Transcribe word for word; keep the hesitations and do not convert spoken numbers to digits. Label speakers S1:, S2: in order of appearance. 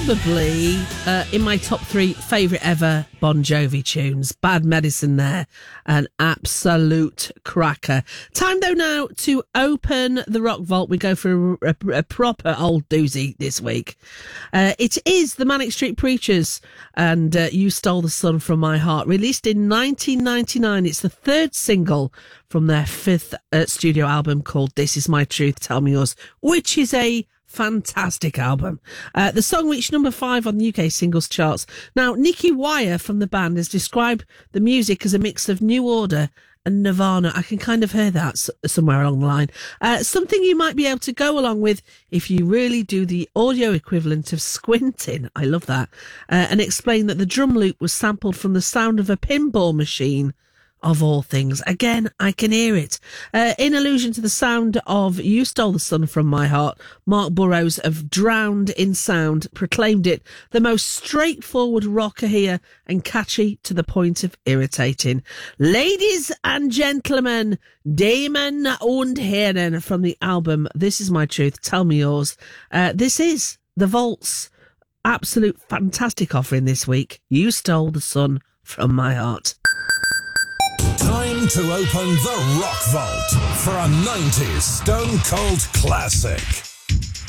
S1: probably uh, in my top three favourite ever Bon Jovi tunes. Bad Medicine there, an absolute cracker. Time though now to open the Rock Vault. We go for a, a, a proper old doozy this week. Uh, it is the Manic Street Preachers and uh, You Stole the Sun from My Heart, released in nineteen ninety-nine. It's the third single from their fifth uh, studio album called This Is My Truth, Tell Me Yours, which is a fantastic album. Uh, the song reached number five on the U K singles charts. Now, Nicky Wire from the band has described the music as a mix of New Order and Nirvana. I can kind of hear that s- somewhere along the line. Uh, something you might be able to go along with if you really do the audio equivalent of squinting. I love that. Uh, and explain that the drum loop was sampled from the sound of a pinball machine, of all things. Again, I can hear it. Uh, in allusion to the sound of You Stole the Sun from My Heart, Mark Burrows of Drowned in Sound proclaimed it the most straightforward rocker here and catchy to the point of irritating. Ladies and gentlemen, Damen und Herren from the album This Is My Truth, Tell Me Yours. Uh, this is the Vault's absolute fantastic offering this week. You Stole the Sun from My Heart.
S2: Time to open the Rock Vault for a nineties Stone Cold classic.